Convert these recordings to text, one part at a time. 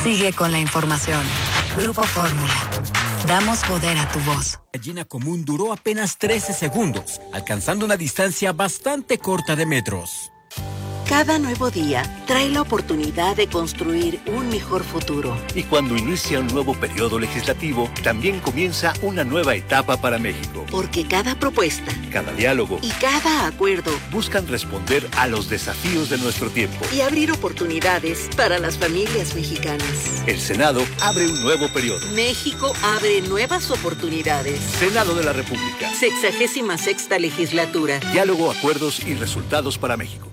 Sigue con la información. Grupo Fórmula. Damos poder a tu voz. La gallina común duró apenas 13 segundos, alcanzando una distancia bastante corta de metros. Cada nuevo día trae la oportunidad de construir un mejor futuro. Y cuando inicia un nuevo periodo legislativo, también comienza una nueva etapa para México. Porque cada propuesta, cada diálogo y cada acuerdo buscan responder a los desafíos de nuestro tiempo y abrir oportunidades para las familias mexicanas. El Senado abre un nuevo periodo. México abre nuevas oportunidades. Senado de la República. 66ª legislatura. Diálogo, acuerdos y resultados para México.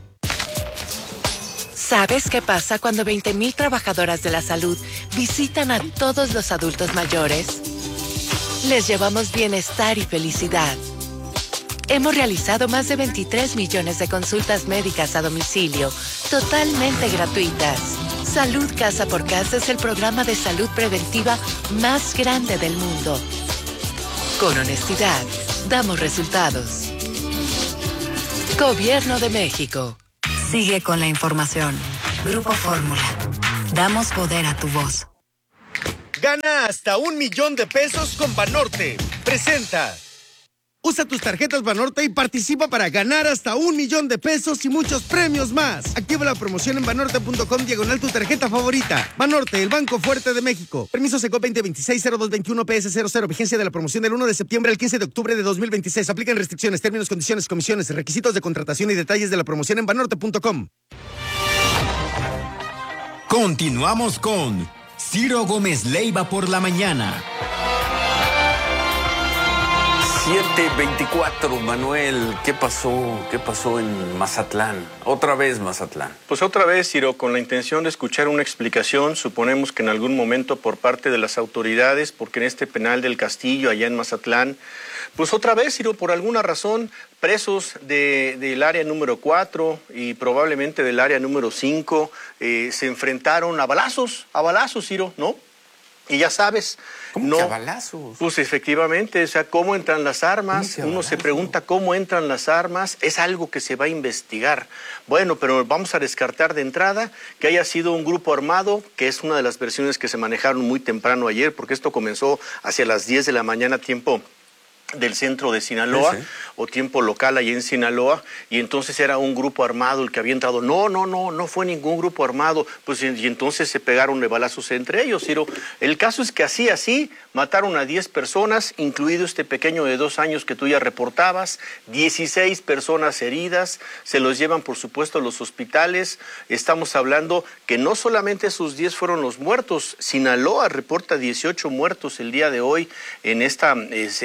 ¿Sabes qué pasa cuando 20,000 trabajadoras de la salud visitan a todos los adultos mayores? Les llevamos bienestar y felicidad. Hemos realizado más de 23 millones de consultas médicas a domicilio, totalmente gratuitas. Salud Casa por Casa es el programa de salud preventiva más grande del mundo. Con honestidad, damos resultados. Gobierno de México. Sigue con la información. Grupo Fórmula. Damos poder a tu voz. Gana hasta $1,000,000 con Banorte. Presenta. Usa tus tarjetas Banorte y participa para ganar hasta $1,000,000 y muchos premios más. Activa la promoción en banorte.com/, tu tarjeta favorita. Banorte, el banco fuerte de México. Permiso SECO 2026-0221 PS00. Vigencia de la promoción del 1 de septiembre al 15 de octubre de 2026. Aplican restricciones, términos, condiciones, comisiones, requisitos de contratación y detalles de la promoción en banorte.com. Continuamos con Ciro Gómez Leiva por la mañana. 7:24, Manuel, ¿qué pasó en Mazatlán? Otra vez Mazatlán. Pues otra vez, Ciro, con la intención de escuchar una explicación, suponemos que en algún momento por parte de las autoridades, porque en este penal del Castillo, allá en Mazatlán, pues otra vez, Ciro, por alguna razón, presos del área número 4 y probablemente del área número 5 se enfrentaron a balazos, Ciro, ¿no? Y ya sabes, ¿cómo no, que a balazos? Pues efectivamente, o sea, ¿cómo entran las armas? Uno se pregunta cómo entran las armas, es algo que se va a investigar. Bueno, pero vamos a descartar de entrada que haya sido un grupo armado, que es una de las versiones que se manejaron muy temprano ayer, porque esto comenzó hacia las 10 de la mañana, tiempo del centro de Sinaloa, o tiempo local ahí en Sinaloa, y entonces era un grupo armado el que había entrado. No fue ningún grupo armado, pues y entonces se pegaron de balazos entre ellos, Ciro. El caso es que así mataron a 10 personas, incluido este pequeño de 2 años que tú ya reportabas, 16 personas heridas, se los llevan por supuesto a los hospitales. Estamos hablando que no solamente esos 10 fueron los muertos, Sinaloa reporta 18 muertos el día de hoy en esta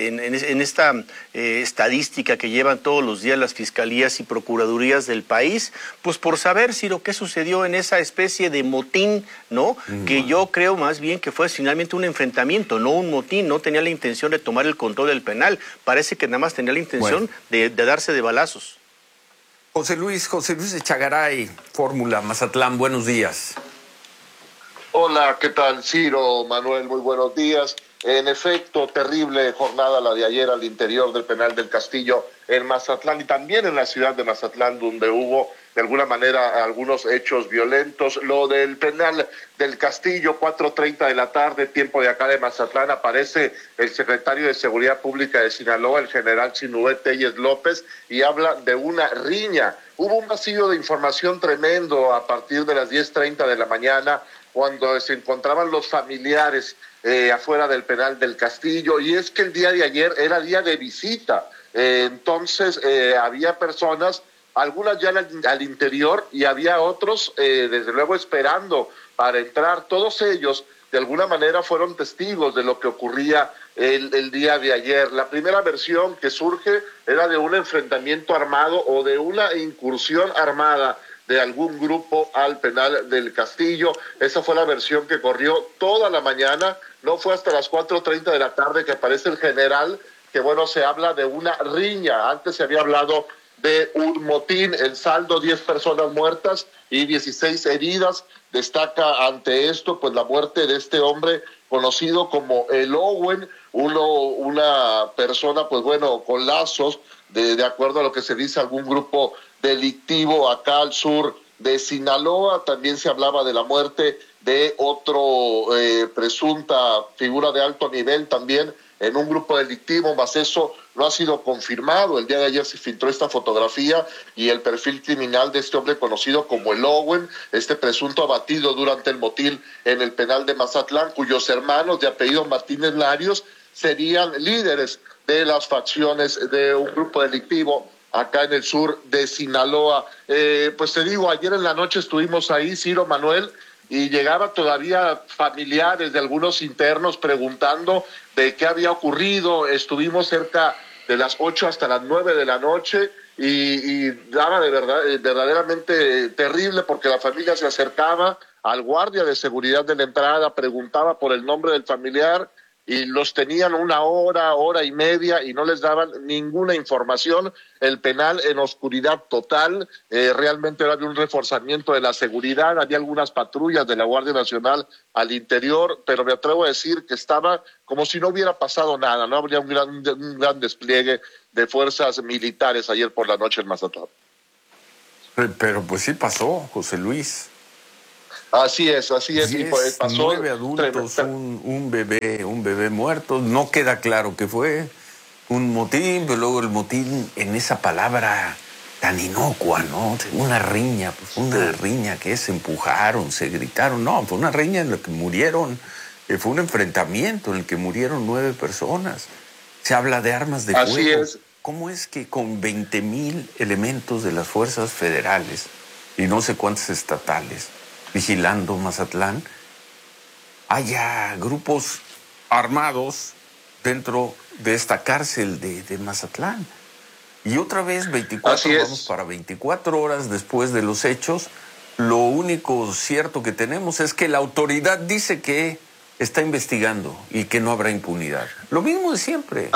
estadística que llevan todos los días las fiscalías y procuradurías del país, pues por saber, Ciro, qué sucedió en esa especie de motín, ¿no? Que yo creo más bien que fue finalmente un enfrentamiento, no un motín, no tenía la intención de tomar el control del penal, parece que nada más tenía la intención de darse de balazos. José Luis Echegaray, Fórmula, Mazatlán, buenos días. Hola, ¿qué tal, Ciro, Manuel? Muy buenos días. En efecto, terrible jornada la de ayer al interior del penal del Castillo en Mazatlán y también en la ciudad de Mazatlán, donde hubo de alguna manera algunos hechos violentos. Lo del penal del Castillo, 4:30 de la tarde, tiempo de acá de Mazatlán, aparece el secretario de Seguridad Pública de Sinaloa, el general Sinué Telles López, y habla de una riña. Hubo un vacío de información tremendo a partir de las 10:30 de la mañana, cuando se encontraban los familiares afuera del penal del Castillo, y es que el día de ayer era día de visita, entonces había personas, algunas ya al interior, y había otros desde luego esperando para entrar. Todos ellos de alguna manera fueron testigos de lo que ocurría el día de ayer. La primera versión que surge era de un enfrentamiento armado o de una incursión armada de algún grupo al penal del Castillo. Esa fue la versión que corrió toda la mañana. No fue hasta las 4:30 de la tarde que aparece el general, que bueno, se habla de una riña. Antes se había hablado de un motín, el saldo 10 personas muertas y 16 heridas. Destaca ante esto pues la muerte de este hombre conocido como el Owen, una persona pues bueno con lazos, de acuerdo a lo que se dice, algún grupo delictivo acá al sur de Sinaloa. También se hablaba de la muerte de otro presunta figura de alto nivel también en un grupo delictivo, más eso no ha sido confirmado. El día de ayer se filtró esta fotografía y el perfil criminal de este hombre conocido como el Owen, este presunto abatido durante el motín en el penal de Mazatlán, cuyos hermanos de apellido Martínez Larios serían líderes de las facciones de un grupo delictivo acá en el sur de Sinaloa. Pues te digo, ayer en la noche estuvimos ahí, Ciro, Manuel, y llegaba todavía familiares de algunos internos preguntando de qué había ocurrido. Estuvimos cerca de las 8 hasta las 9 de la noche y daba de verdad, verdaderamente terrible, porque la familia se acercaba al guardia de seguridad de la entrada, preguntaba por el nombre del familiar y los tenían 1 hora, hora y media y no les daban ninguna información. El penal en oscuridad total, realmente era de un reforzamiento de la seguridad, había algunas patrullas de la Guardia Nacional al interior, pero me atrevo a decir que estaba como si no hubiera pasado nada, no habría un gran despliegue de fuerzas militares ayer por la noche en Mazatlán. Pero pues sí pasó, José Luis. Así es, y pues pasó 9 adultos, un bebé muerto. No queda claro que fue un motín, pero luego el motín en esa palabra tan inocua, ¿no? Una riña, pues una riña que se empujaron, se gritaron. No, fue una riña en la que murieron, fue un enfrentamiento en el que murieron 9 personas. Se habla de armas de fuego. Así es. ¿Cómo es que con 20,000 elementos de las fuerzas federales y no sé cuántas estatales vigilando Mazatlán, haya grupos armados dentro de esta cárcel de Mazatlán? Y otra vez, vamos para 24 horas después de los hechos, lo único cierto que tenemos es que la autoridad dice que está investigando y que no habrá impunidad. Lo mismo de siempre.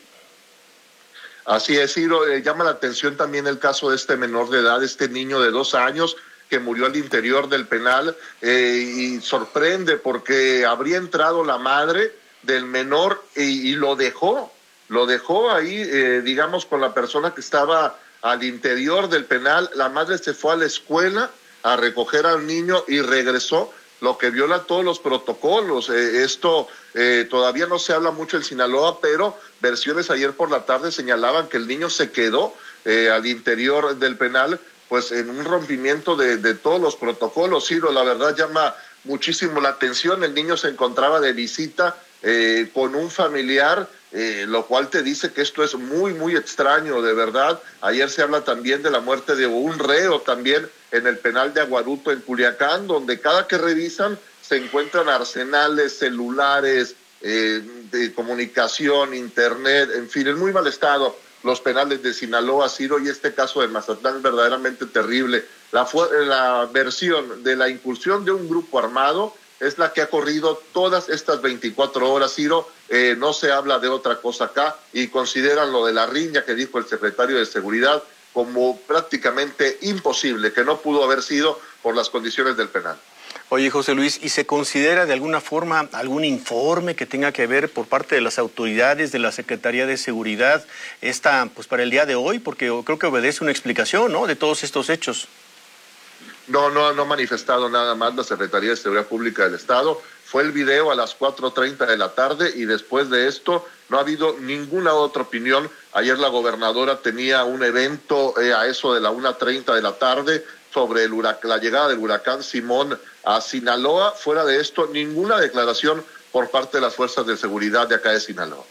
Así es, Ciro. Llama la atención también el caso de este menor de edad, este niño de 2 años, que murió al interior del penal, y sorprende porque habría entrado la madre del menor y lo dejó ahí, digamos, con la persona que estaba al interior del penal. La madre se fue a la escuela a recoger al niño y regresó, lo que viola todos los protocolos. Esto todavía no se habla mucho en Sinaloa, pero versiones ayer por la tarde señalaban que el niño se quedó al interior del penal, pues en un rompimiento de todos los protocolos. Ciro, la verdad llama muchísimo la atención. El niño se encontraba de visita con un familiar, lo cual te dice que esto es muy, muy extraño, de verdad. Ayer se habla también de la muerte de un reo también en el penal de Aguaruto en Culiacán, donde cada que revisan se encuentran arsenales, celulares, de comunicación, internet, en fin, en muy mal estado los penales de Sinaloa, Ciro, y este caso de Mazatlán es verdaderamente terrible. La versión de la incursión de un grupo armado es la que ha corrido todas estas 24 horas, Ciro. No se habla de otra cosa acá y consideran lo de la riña que dijo el secretario de Seguridad como prácticamente imposible, que no pudo haber sido por las condiciones del penal. Oye, José Luis, ¿y se considera de alguna forma algún informe que tenga que ver por parte de las autoridades de la Secretaría de Seguridad pues para el día de hoy? Porque creo que obedece una explicación, ¿no?, de todos estos hechos. No ha manifestado nada más la Secretaría de Seguridad Pública del Estado. Fue el video a las 4:30 de la tarde y después de esto no ha habido ninguna otra opinión. Ayer la gobernadora tenía un evento a eso de la 1:30 de la tarde sobre la llegada del huracán Simón a Sinaloa. Fuera de esto, ninguna declaración por parte de las fuerzas de seguridad de acá de Sinaloa.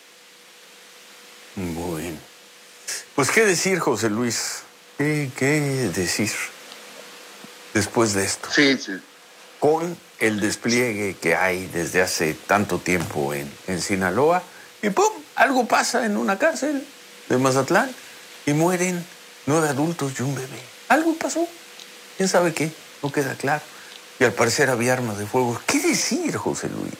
Bueno, pues qué decir, José Luis, qué decir después de esto. Sí. Con el despliegue que hay desde hace tanto tiempo en Sinaloa, y ¡pum!, algo pasa en una cárcel de Mazatlán y mueren 9 adultos y un bebé. Algo pasó. ¿Quién sabe qué? No queda claro. Y al parecer había armas de fuego. ¿Qué decir, José Luis?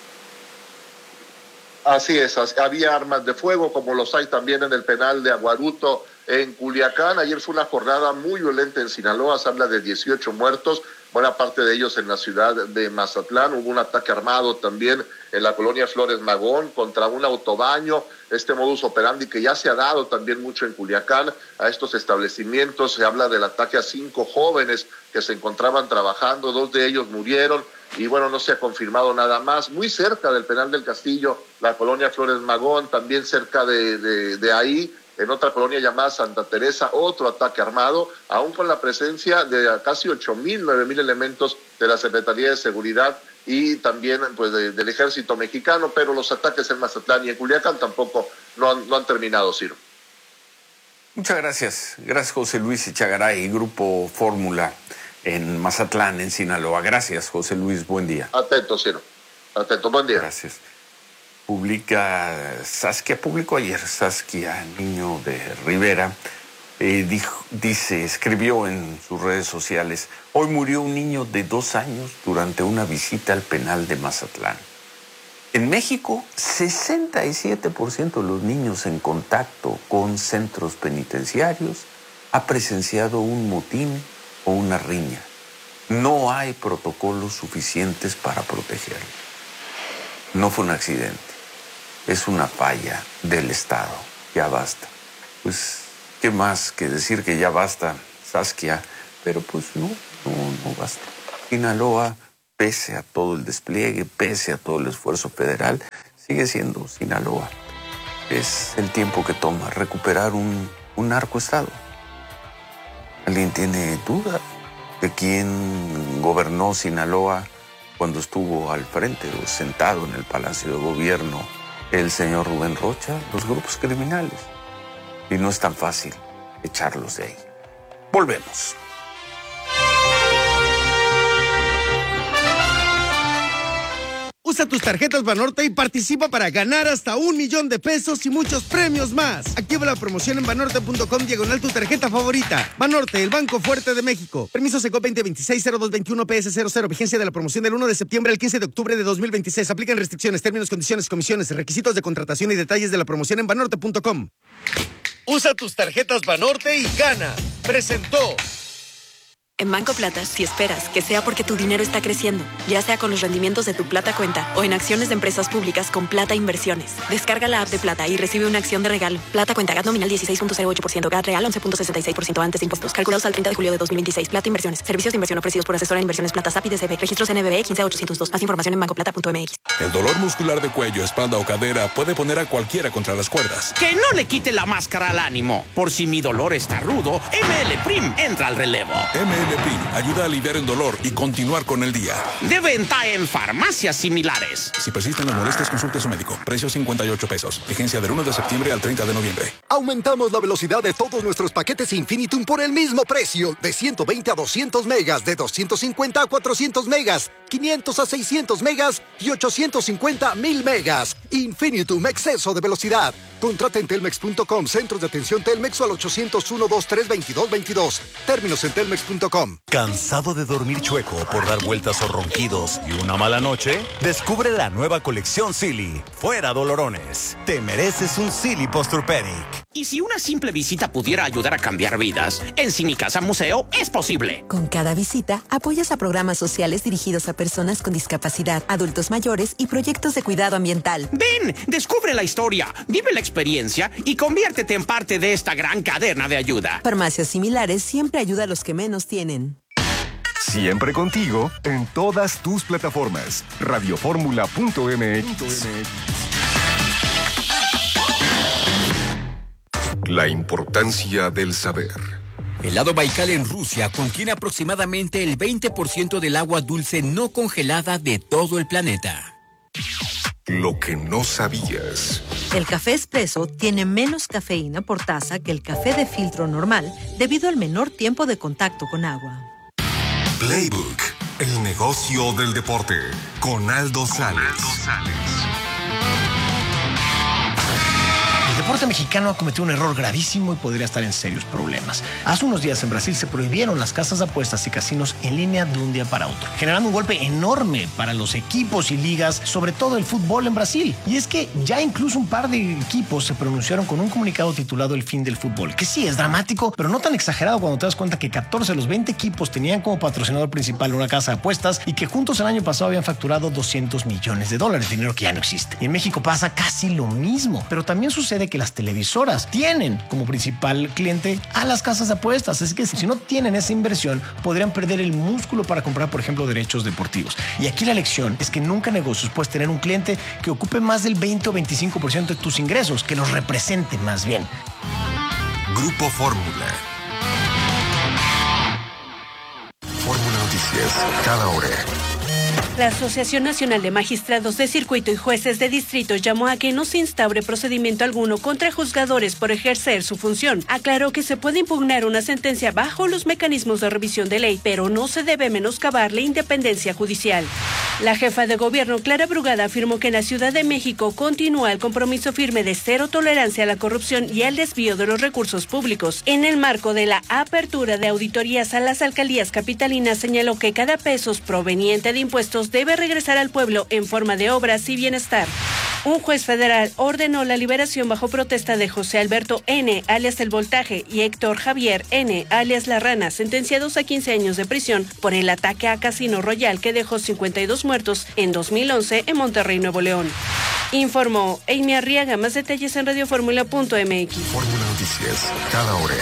Así es, había armas de fuego, como los hay también en el penal de Aguaruto en Culiacán. Ayer fue una jornada muy violenta en Sinaloa, se habla de 18 muertos, buena parte de ellos en la ciudad de Mazatlán. Hubo un ataque armado también en la colonia Flores Magón contra un autobaño, este modus operandi que ya se ha dado también mucho en Culiacán a estos establecimientos. Se habla del ataque a 5 jóvenes que se encontraban trabajando, 2 de ellos murieron y bueno, no se ha confirmado nada más. Muy cerca del Penal del Castillo, la colonia Flores Magón, también cerca de ahí, en otra colonia llamada Santa Teresa, otro ataque armado, aún con la presencia de casi 8,000, 9,000 elementos de la Secretaría de Seguridad y también pues del Ejército Mexicano, pero los ataques en Mazatlán y en Culiacán tampoco no han terminado, Ciro. Muchas gracias. Gracias, José Luis Echegaray, Grupo Fórmula en Mazatlán, en Sinaloa. Gracias, José Luis. Buen día. Atento, Ciro. Atento. Buen día. Gracias. Publicó ayer Saskia Niño de Rivera, escribió en sus redes sociales: hoy murió un niño de 2 años durante una visita al penal de Mazatlán. En México, 67% de los niños en contacto con centros penitenciarios ha presenciado un motín o una riña. No hay protocolos suficientes para protegerlos. No fue un accidente. Es una falla del Estado. Ya basta. Pues, ¿qué más que decir que ya basta, Saskia? Pero pues no basta. Sinaloa, pese a todo el despliegue, pese a todo el esfuerzo federal, sigue siendo Sinaloa. Es el tiempo que toma recuperar un narcoestado. ¿Alguien tiene duda de quién gobernó Sinaloa cuando estuvo al frente o sentado en el Palacio de Gobierno el señor Rubén Rocha? Los grupos criminales. Y no es tan fácil echarlos de ahí. Volvemos. Usa tus tarjetas Banorte y participa para ganar hasta 1 millón de pesos y muchos premios más. Activa la promoción en banorte.com/tu tarjeta favorita. Banorte, el Banco Fuerte de México. Permiso Secop 2026-0221-PS00. Vigencia de la promoción del 1 de septiembre al 15 de octubre de 2026. Aplican restricciones, términos, condiciones, comisiones, requisitos de contratación y detalles de la promoción en banorte.com. Usa tus tarjetas Banorte y gana. Presentó. En Banco Plata, si esperas que sea porque tu dinero está creciendo, ya sea con los rendimientos de tu Plata Cuenta o en acciones de empresas públicas con Plata Inversiones. Descarga la app de Plata y recibe una acción de regalo. Plata Cuenta, GAT nominal 16.08%, GAT real 11.66% antes de impuestos. Calculados al 30 de julio de 2026. Plata Inversiones. Servicios de inversión ofrecidos por asesora de inversiones Plata SAP y DCB. Registros NBB 15802. Más información en bancoplata.mx. El dolor muscular de cuello, espalda o cadera puede poner a cualquiera contra las cuerdas. Que no le quite la máscara al ánimo. Por si mi dolor está rudo, ML Prim entra al relevo. ML Prim ayuda a aliviar el dolor y continuar con el día. De venta en farmacias similares. Si persisten las molestias, consulte a su médico. Precio 58 pesos. Vigencia del 1 de septiembre al 30 de noviembre. Aumentamos la velocidad de todos nuestros paquetes Infinitum por el mismo precio. De 120 a 200 megas, de 250 a 400 megas, 500 a 600 megas y 850 a 1000 megas. Infinitum, exceso de velocidad. Contrata en telmex.com, centros de atención Telmex o al 801-232-2222. Términos en telmex.com. ¿Cansado de dormir chueco por dar vueltas o ronquidos y una mala noche? Descubre la nueva colección Silly. Fuera dolorones. Te mereces un Silly Posturpedic. Y si una simple visita pudiera ayudar a cambiar vidas, en Cinicasa Museo es posible. Con cada visita, apoyas a programas sociales dirigidos a personas con discapacidad, adultos mayores y proyectos de cuidado ambiental. Ven, descubre la historia, vive la experiencia y conviértete en parte de esta gran cadena de ayuda. Farmacias Similares siempre ayuda a los que menos tienen. Siempre contigo en todas tus plataformas. Radioformula.mx. La importancia del saber. El lago Baikal en Rusia contiene aproximadamente el 20% del agua dulce no congelada de todo el planeta. Lo que no sabías. El café expreso tiene menos cafeína por taza que el café de filtro normal debido al menor tiempo de contacto con agua. Playbook, el negocio del deporte, con Aldo Sales. deporte mexicano ha cometido un error gravísimo y podría estar en serios problemas. Hace unos días en Brasil se prohibieron las casas de apuestas y casinos en línea de un día para otro, generando un golpe enorme para los equipos y ligas, sobre todo el fútbol en Brasil. Y es que ya incluso un par de equipos se pronunciaron con un comunicado titulado El fin del fútbol, que sí es dramático, pero no tan exagerado cuando te das cuenta que 14 de los 20 equipos tenían como patrocinador principal una casa de apuestas y que juntos el año pasado habían facturado $200 millones, dinero que ya no existe. Y en México pasa casi lo mismo, pero también sucede que las televisoras tienen como principal cliente a las casas de apuestas, así que si no tienen esa inversión podrían perder el músculo para comprar, por ejemplo, derechos deportivos. Y aquí la lección es que nunca en negocios puedes tener un cliente que ocupe más del 20 o 25% de tus ingresos, que los represente más bien. Grupo Fórmula. Fórmula Noticias, cada hora. La Asociación Nacional de Magistrados de Circuito y Jueces de Distrito llamó a que no se instaure procedimiento alguno contra juzgadores por ejercer su función. Aclaró que se puede impugnar una sentencia bajo los mecanismos de revisión de ley, pero no se debe menoscabar la independencia judicial. La jefa de gobierno, Clara Brugada, afirmó que en la Ciudad de México continúa el compromiso firme de cero tolerancia a la corrupción y al desvío de los recursos públicos. En el marco de la apertura de auditorías a las alcaldías capitalinas, señaló que cada peso proveniente de impuestos debe regresar al pueblo en forma de obras y bienestar. Un juez federal ordenó la liberación bajo protesta de José Alberto N., alias El Voltaje, y Héctor Javier N., alias La Rana, sentenciados a 15 años de prisión por el ataque a Casino Royal que dejó 52 muertos en 2011 en Monterrey, Nuevo León. Informó Amy Arriaga. Más detalles en radioformula.mx. Fórmula Noticias, cada hora.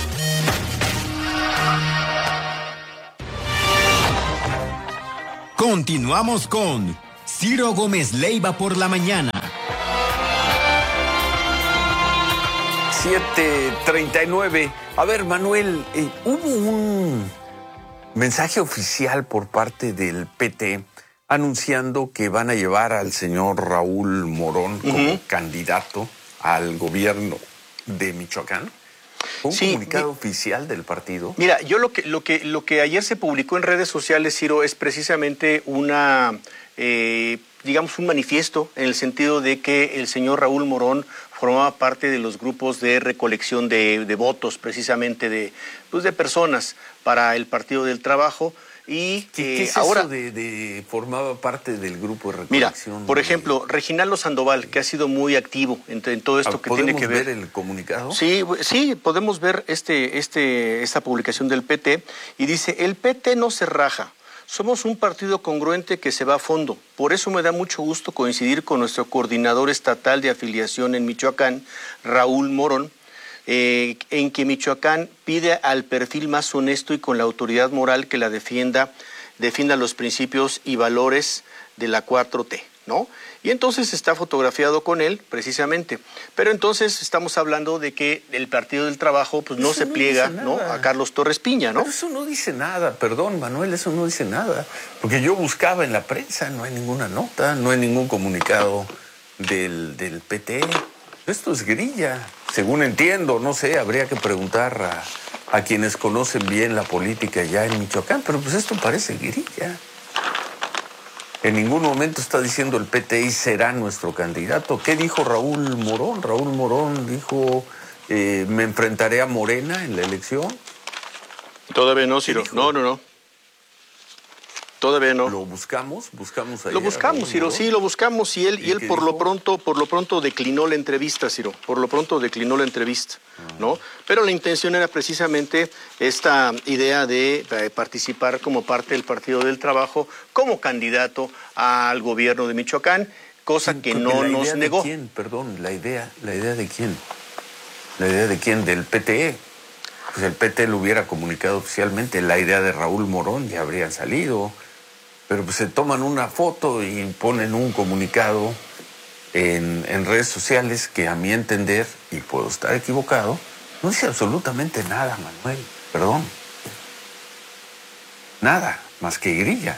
Continuamos con Ciro Gómez Leiva por la mañana. 7:39. A ver, Manuel, hubo un mensaje oficial por parte del PT anunciando que van a llevar al señor Raúl Morón como candidato al gobierno de Michoacán. ¿Un comunicado oficial del partido? Mira, yo lo que ayer se publicó en redes sociales, Ciro, es precisamente una, digamos, un manifiesto en el sentido de que el señor Raúl Morón formaba parte de los grupos de recolección de votos, precisamente de personas para el Partido del Trabajo. Y ¿Qué es ahora eso de formaba parte del grupo de recolección? Mira, por ejemplo, Reginaldo Sandoval, que ha sido muy activo en todo esto que tiene que ver. ¿Podemos ver el comunicado? Sí, podemos ver esta publicación del PT y dice: el PT no se raja. Somos un partido congruente que se va a fondo. Por eso me da mucho gusto coincidir con nuestro coordinador estatal de afiliación en Michoacán, Raúl Morón, en que Michoacán pide al perfil más honesto y con la autoridad moral que la defienda los principios y valores de la 4T, ¿no? Y entonces está fotografiado con él, precisamente. Pero entonces estamos hablando de que el Partido del Trabajo pues no se pliega, ¿no?, a Carlos Torres Piña, ¿no? Pero eso no dice nada, perdón, Manuel, eso no dice nada. Porque yo buscaba en la prensa, no hay ninguna nota, no hay ningún comunicado del PT. Esto es grilla, según entiendo, no sé, habría que preguntar a quienes conocen bien la política ya en Michoacán, pero pues esto parece grilla. En ningún momento está diciendo el PTI será nuestro candidato. ¿Qué dijo Raúl Morón? Raúl Morón dijo, me enfrentaré a Morena en la elección. Todavía no, Ciro, no. Todavía no. ¿Lo buscamos? Lo buscamos, Ciro, sí, lo buscamos y él por lo pronto declinó la entrevista, Ciro. Por lo pronto declinó la entrevista, ¿no? Pero la intención era precisamente esta idea de participar como parte del Partido del Trabajo como candidato al gobierno de Michoacán, cosa que no nos negó. ¿De quién? Perdón, ¿la idea de quién? ¿La idea de quién? Del PTE. Pues el PT lo hubiera comunicado oficialmente, la idea de Raúl Morón ya habrían salido. Pero pues se toman una foto y ponen un comunicado en redes sociales que a mi entender, y puedo estar equivocado, no dice absolutamente nada, Manuel, perdón. Nada, más que grilla.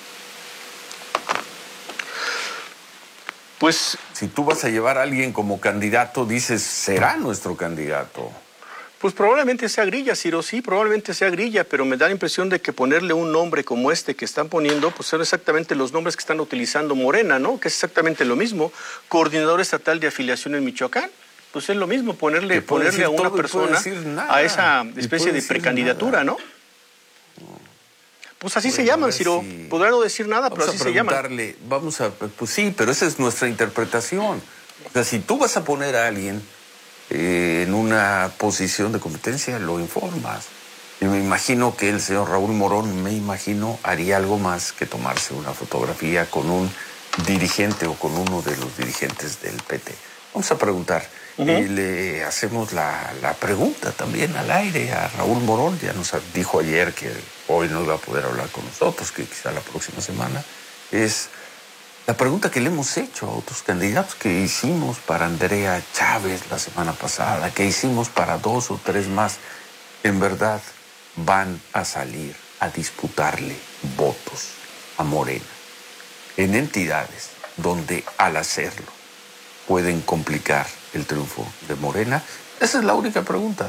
Pues si tú vas a llevar a alguien como candidato, dices, será nuestro candidato. Pues probablemente sea grilla, Ciro, sí, probablemente sea grilla, pero me da la impresión de que ponerle un nombre como este que están poniendo, pues son exactamente los nombres que están utilizando Morena, ¿no? Que es exactamente lo mismo. Coordinador estatal de afiliación en Michoacán. pues es lo mismo ponerle a una persona a esa especie de precandidatura, ¿no? Pues así se llaman, Ciro. Sí. Podrá no decir nada, pero así se llaman. Pues sí, pero esa es nuestra interpretación. O sea, si tú vas a poner a alguien en una posición de competencia, lo informas. Y me imagino que el señor Raúl Morón, haría algo más que tomarse una fotografía con un dirigente o con uno de los dirigentes del PT. Vamos a preguntar. Y le hacemos la pregunta también al aire a Raúl Morón. Ya nos dijo ayer que hoy no iba a poder hablar con nosotros, que quizá la próxima semana. Es la pregunta que le hemos hecho a otros candidatos, que hicimos para Andrea Chávez la semana pasada, que hicimos para 2 o 3 más. En verdad, van a salir a disputarle votos a Morena en entidades donde al hacerlo pueden complicar el triunfo de Morena. Esa es la única pregunta.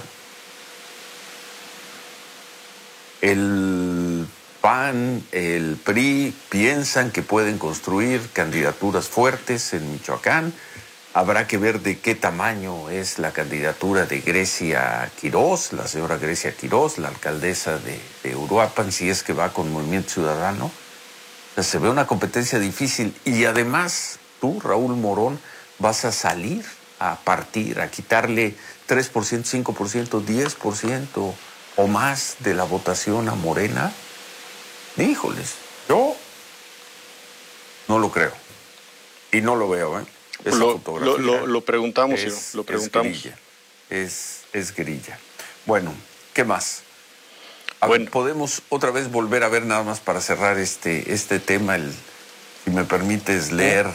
El PAN, el PRI piensan que pueden construir candidaturas fuertes en Michoacán. Habrá que ver de qué tamaño es la candidatura de Grecia Quirós, la señora Grecia Quirós, la alcaldesa de Uruapan, si es que va con Movimiento Ciudadano. O sea, se ve una competencia difícil y además tú, Raúl Morón, vas a salir a partir, a quitarle 3%, 5%, 10% o más de la votación a Morena. Híjoles, yo no lo creo y no lo veo, ¿eh? Lo preguntamos, Ciro, lo preguntamos. Es grilla. Bueno, ¿qué más? Ver, podemos otra vez volver a ver, nada más para cerrar este tema, si me permites leer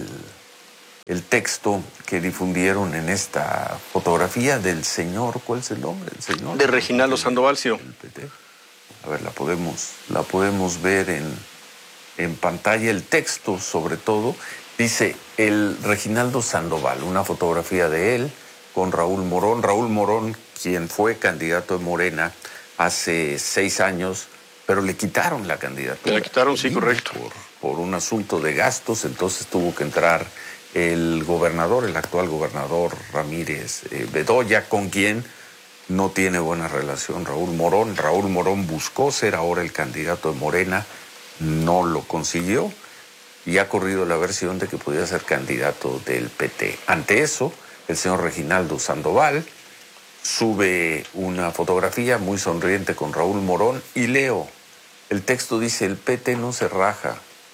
el texto que difundieron en esta fotografía del señor, ¿cuál es el nombre? El señor de Reginaldo Sandoval, Ciro. A ver, la podemos ver en pantalla, el texto sobre todo. Dice el Reginaldo Sandoval, una fotografía de él con Raúl Morón. Raúl Morón, quien fue candidato de Morena hace 6 años, pero le quitaron la candidatura. Le quitaron, sí, correcto. Por un asunto de gastos, entonces tuvo que entrar el actual gobernador Ramírez Bedoya, con quien no tiene buena relación Raúl Morón. Raúl Morón buscó ser ahora el candidato de Morena, no lo consiguió. Y ha corrido la versión de que podía ser candidato del PT. Ante eso, el señor Reginaldo Sandoval sube una fotografía muy sonriente con Raúl Morón y leo. El texto dice: el PT no se raja.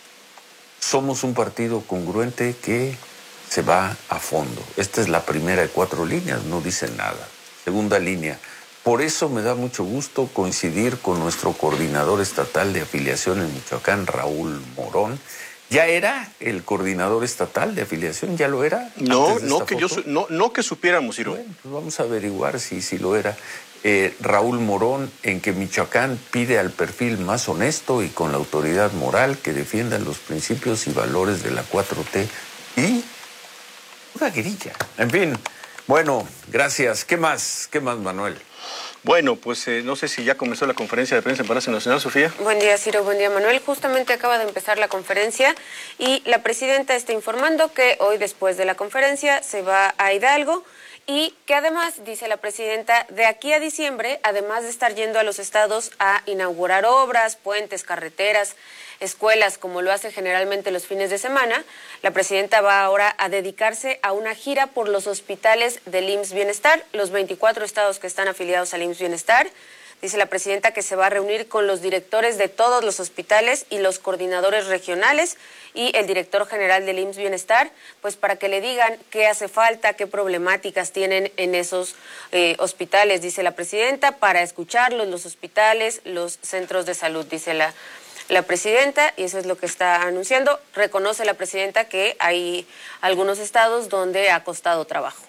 Somos un partido congruente que se va a fondo. Esta es la primera de 4 líneas, no dice nada. Segunda línea: por eso me da mucho gusto coincidir con nuestro coordinador estatal de afiliación en Michoacán, Raúl Morón. ¿Ya era el coordinador estatal de afiliación? ¿Ya lo era? No que supiéramos, Ciro. Bueno, pues vamos a averiguar si lo era. Raúl Morón, en que Michoacán pide al perfil más honesto y con la autoridad moral que defiendan los principios y valores de la 4T y una guerrilla. En fin, bueno, gracias. ¿Qué más, Manuel? Bueno, pues no sé si ya comenzó la conferencia de prensa en Palacio Nacional, Sofía. Buen día, Ciro, buen día, Manuel. Justamente acaba de empezar la conferencia y la presidenta está informando que hoy, después de la conferencia, se va a Hidalgo y que además, dice la presidenta, de aquí a diciembre, además de estar yendo a los estados a inaugurar obras, puentes, carreteras, escuelas, como lo hace generalmente los fines de semana, la presidenta va ahora a dedicarse a una gira por los hospitales del IMSS Bienestar, los 24 estados que están afiliados al IMSS Bienestar. Dice la presidenta que se va a reunir con los directores de todos los hospitales y los coordinadores regionales y el director general del IMSS Bienestar, pues para que le digan qué hace falta, qué problemáticas tienen en esos hospitales, dice la presidenta, para escucharlos, los hospitales, los centros de salud, dice la presidenta, y eso es lo que está anunciando. Reconoce la presidenta que hay algunos estados donde ha costado trabajo.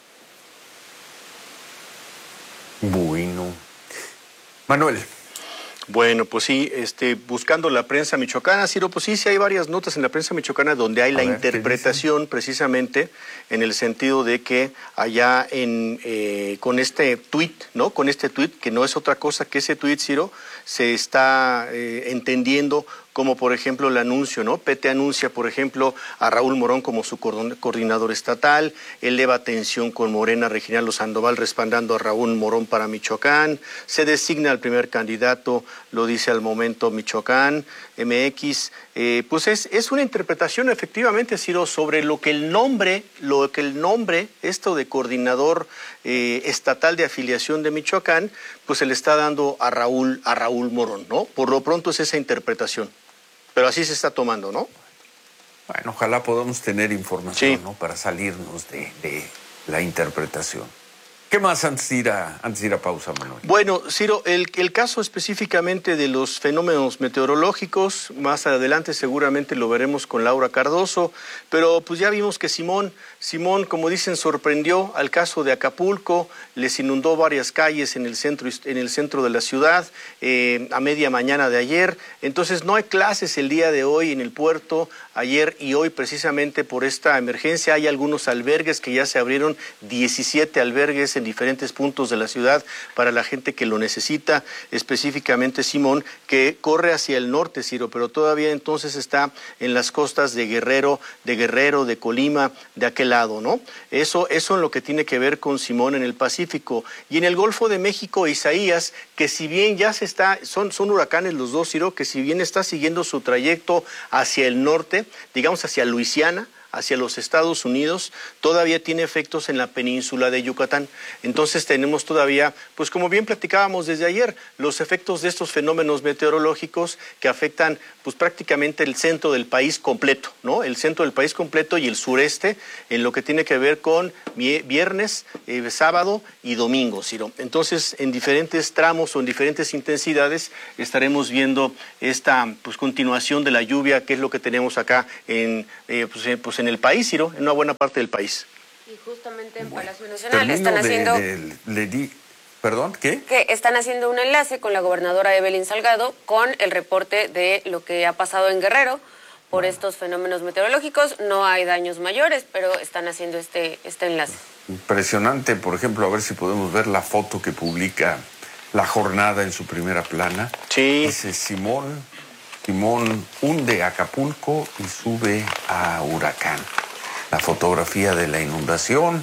Bueno. Manuel. Bueno, pues sí, buscando la prensa michoacana, Ciro, pues sí hay varias notas en la prensa michoacana donde hay la interpretación precisamente en el sentido de que allá con este tuit, ¿no? Con este tuit, que no es otra cosa que ese tuit, Ciro, se está entendiendo como por ejemplo el anuncio, ¿no? PT anuncia, por ejemplo, a Raúl Morón como su coordinador estatal, eleva tensión con Morena, Reginaldo Sandoval respaldando a Raúl Morón para Michoacán, se designa al primer candidato, lo dice al momento Michoacán, MX, pues es una interpretación efectivamente, Ciro, sobre lo que el nombre, esto de coordinador estatal de afiliación de Michoacán, pues se le está dando a Raúl Morón, ¿no? Por lo pronto es esa interpretación, pero así se está tomando, ¿no? Bueno, ojalá podamos tener información, ¿no? Para salirnos de la interpretación. ¿Qué más antes de ir a pausa, Manuel? Bueno, Ciro, el caso específicamente de los fenómenos meteorológicos, más adelante seguramente lo veremos con Laura Cardoso, pero pues ya vimos que Simón, como dicen, sorprendió al caso de Acapulco, les inundó varias calles en el centro de la ciudad a media mañana de ayer, entonces no hay clases el día de hoy en el puerto, ayer y hoy precisamente por esta emergencia. Hay algunos albergues que ya se abrieron, 17 albergues en diferentes puntos de la ciudad para la gente que lo necesita, específicamente Simón, que corre hacia el norte, Ciro, pero todavía entonces está en las costas de Guerrero, de Colima, de aquel lado, ¿no? Eso en lo que tiene que ver con Simón en el Pacífico. Y en el Golfo de México, Isaías, que si bien ya son huracanes los dos, Ciro, que si bien está siguiendo su trayecto hacia el norte, digamos hacia Luisiana, hacia los Estados Unidos, todavía tiene efectos en la península de Yucatán. Entonces tenemos todavía, pues como bien platicábamos desde ayer, los efectos de estos fenómenos meteorológicos que afectan pues prácticamente el centro del país completo, ¿no? El centro del país completo y el sureste en lo que tiene que ver con viernes, sábado y domingo, Ciro. Entonces, en diferentes tramos o en diferentes intensidades estaremos viendo esta pues continuación de la lluvia, que es lo que tenemos acá en el país, Ciro, en una buena parte del país. Y justamente en Palacio Nacional están haciendo... ¿Perdón? ¿Qué? Que están haciendo un enlace con la gobernadora Evelyn Salgado con el reporte de lo que ha pasado en Guerrero por estos fenómenos meteorológicos. No hay daños mayores, pero están haciendo este enlace. Impresionante, por ejemplo, a ver si podemos ver la foto que publica La Jornada en su primera plana. Sí. Dice Simón hunde Acapulco y sube a huracán. La fotografía de la inundación,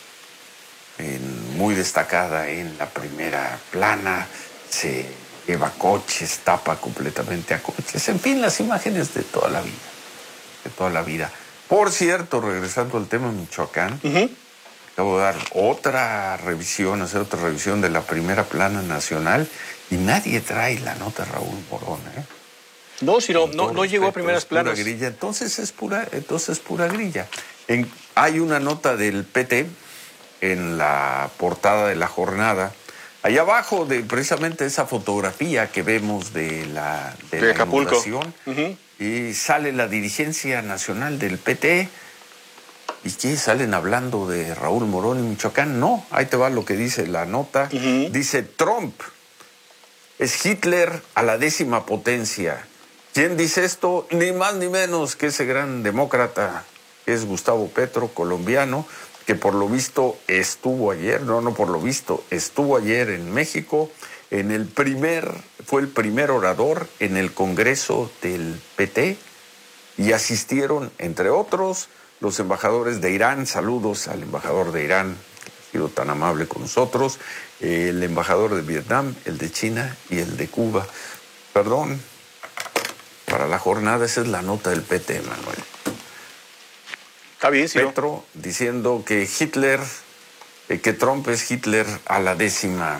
muy destacada en la primera plana, se lleva coches, tapa completamente a coches, en fin, las imágenes de toda la vida. Por cierto, regresando al tema Michoacán, acabo de dar hacer otra revisión de la primera plana nacional y nadie trae la nota de Raúl Morón, No, Ciro, no llegó a primeras planas. Grilla. Entonces es pura grilla. Hay una nota del PT en la portada de La Jornada, allá abajo de precisamente esa fotografía que vemos de la Acapulco. Inundación, y sale la dirigencia nacional del PT, y que salen hablando de Raúl Morón en Michoacán. No, ahí te va lo que dice la nota. Dice: Trump es Hitler a la 10ª potencia. ¿Quién dice esto? Ni más ni menos que ese gran demócrata, que es Gustavo Petro, colombiano, que por lo visto estuvo ayer, estuvo ayer en México, fue el primer orador en el Congreso del PT, y asistieron, entre otros, los embajadores de Irán. Saludos al embajador de Irán, que ha sido tan amable con nosotros, el embajador de Vietnam, el de China y el de Cuba. Perdón, para La Jornada esa es la nota del PT, Manuel. Está bien, sí. Petro diciendo que que Trump es Hitler a la 10ª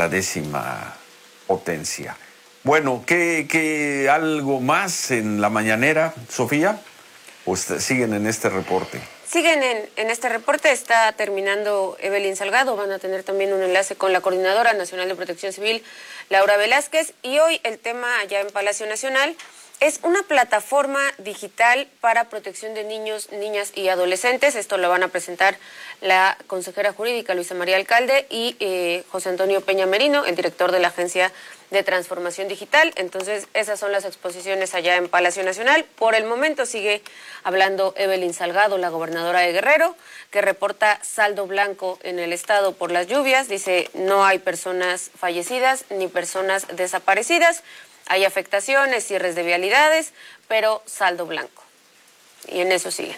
potencia. Bueno, ¿qué algo más en la mañanera, Sofía? ¿O siguen en este reporte? Siguen en este reporte, está terminando Evelyn Salgado, van a tener también un enlace con la Coordinadora Nacional de Protección Civil, Laura Velázquez, y hoy el tema allá en Palacio Nacional es una plataforma digital para protección de niños, niñas y adolescentes. Esto lo van a presentar la consejera jurídica Luisa María Alcalde y José Antonio Peña Merino, el director de la Agencia de Transformación Digital. Entonces, esas son las exposiciones allá en Palacio Nacional. Por el momento sigue hablando Evelyn Salgado, la gobernadora de Guerrero, que reporta saldo blanco en el estado por las lluvias. Dice, no hay personas fallecidas ni personas desaparecidas. Hay afectaciones, cierres de vialidades, pero saldo blanco. Y en eso siguen.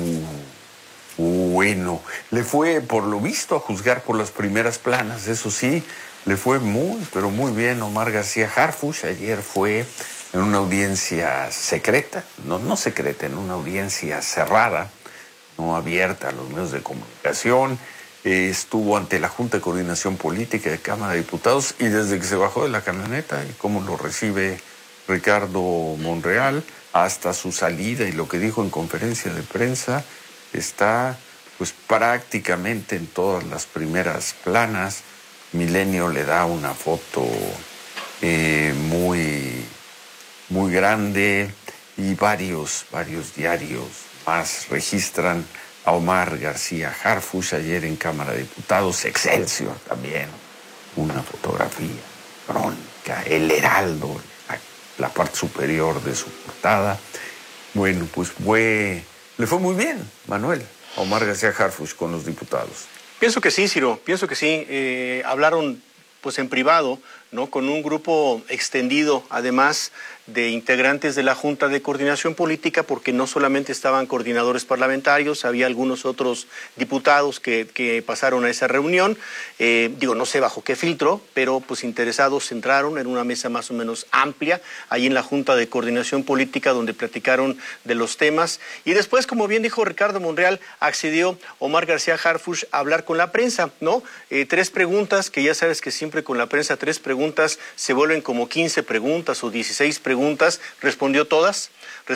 Bueno, le fue, por lo visto, a juzgar por las primeras planas, eso sí, le fue muy, pero muy bien Omar García Harfuch. Ayer fue en una audiencia secreta, no secreta, en una audiencia cerrada, no abierta a los medios de comunicación. Estuvo ante la Junta de Coordinación Política de Cámara de Diputados y desde que se bajó de la camioneta y cómo lo recibe Ricardo Monreal hasta su salida y lo que dijo en conferencia de prensa, está pues prácticamente en todas las primeras planas. Milenio le da una foto muy grande y varios diarios más registran a Omar García Harfuch ayer en Cámara de Diputados. Excelsior también, una fotografía, Crónica, El Heraldo, la parte superior de su portada. Bueno, pues le fue muy bien, Manuel, a Omar García Harfuch con los diputados. Pienso que sí, Ciro, pienso que sí. Hablaron pues en privado, ¿no? Con un grupo extendido, además de integrantes de la Junta de Coordinación Política, porque no solamente estaban coordinadores parlamentarios, había algunos otros diputados que pasaron a esa reunión. No sé bajo qué filtro, pero pues interesados entraron en una mesa más o menos amplia, ahí en la Junta de Coordinación Política, donde platicaron de los temas. Y después, como bien dijo Ricardo Monreal, accedió Omar García Harfuch a hablar con la prensa, ¿no? 3 preguntas, que ya sabes que siempre con la prensa 3 preguntas se vuelven como 15 preguntas o 16 preguntas. Respondió todas,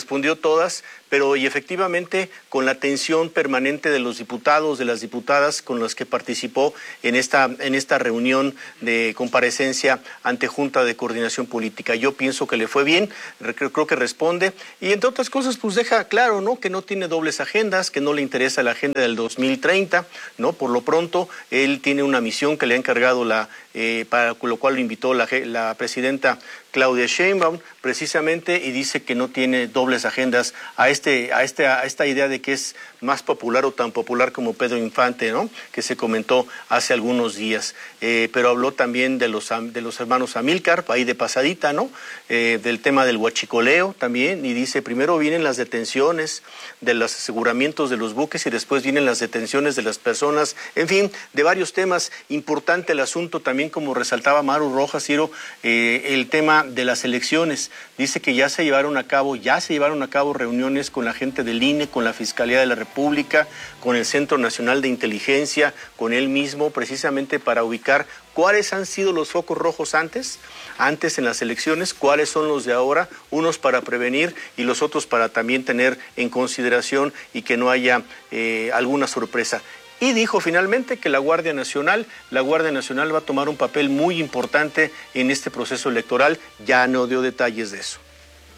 pero y efectivamente con la atención permanente de los diputados, de las diputadas con las que participó en esta reunión de comparecencia ante Junta de Coordinación Política. Yo pienso que le fue bien, creo que responde, y entre otras cosas pues deja claro, ¿no?, que no tiene dobles agendas, que no le interesa la agenda del 2030, ¿no? Por lo pronto él tiene una misión que le ha encargado para lo cual lo invitó la presidenta Claudia Sheinbaum, precisamente, y dice que no tiene dobles agendas a esta idea de que es más popular o tan popular como Pedro Infante, ¿no?, que se comentó hace algunos días. Pero habló también de los hermanos Amílcar, ahí de pasadita, ¿no?, del tema del huachicoleo también, y dice, primero vienen las detenciones de los aseguramientos de los buques y después vienen las detenciones de las personas, en fin, de varios temas. Importante el asunto también, como resaltaba Maru Rojas, Ciro, el tema de las elecciones. Dice que ya se llevaron a cabo reuniones con la gente del INE, con la Fiscalía de la República, con el Centro Nacional de Inteligencia, con él mismo, precisamente para ubicar cuáles han sido los focos rojos antes en las elecciones, cuáles son los de ahora, unos para prevenir y los otros para también tener en consideración y que no haya alguna sorpresa. Y dijo finalmente que la Guardia Nacional va a tomar un papel muy importante en este proceso electoral. Ya no dio detalles de eso.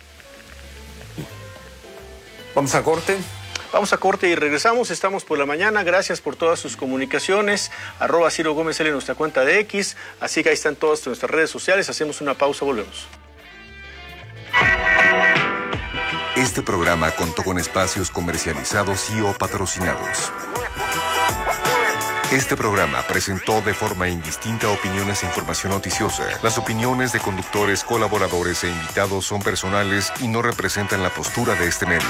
¿Vamos a corte? Vamos a corte y regresamos. Estamos por la mañana. Gracias por todas sus comunicaciones. @Ciro Gómez L en nuestra cuenta de X. Así que ahí están todas nuestras redes sociales. Hacemos una pausa, volvemos. Este programa contó con espacios comercializados y o patrocinados. Este programa presentó de forma indistinta opiniones e información noticiosa. Las opiniones de conductores, colaboradores e invitados son personales y no representan la postura de este medio.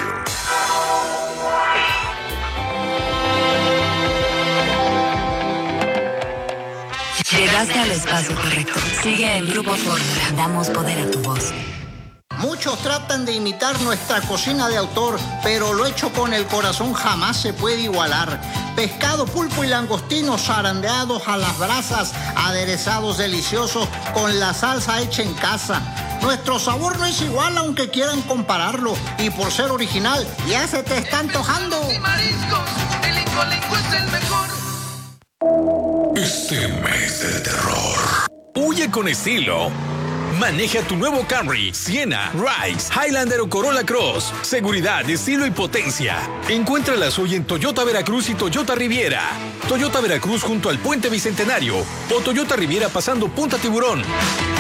Llegaste al espacio correcto. Sigue el Grupo Fórmula. Damos poder a tu voz. Muchos tratan de imitar nuestra cocina de autor, pero lo hecho con el corazón jamás se puede igualar. Pescado, pulpo y langostinos zarandeados a las brasas, aderezados deliciosos con la salsa hecha en casa. Nuestro sabor no es igual aunque quieran compararlo, y por ser original ya se te está antojando. Y mariscos, el Incolenco es el mejor. Este mes del terror. Huye con estilo. Maneja tu nuevo Camry, Siena, Rise, Highlander o Corolla Cross. Seguridad, estilo y potencia. Encuéntralas hoy en Toyota Veracruz y Toyota Riviera. Toyota Veracruz junto al Puente Bicentenario o Toyota Riviera pasando Punta Tiburón.